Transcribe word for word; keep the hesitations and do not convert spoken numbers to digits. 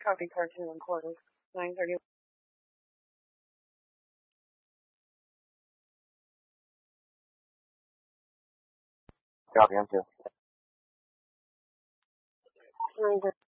Copy cartoon recording. nine thirty. Copy, I'm two. nine thirty.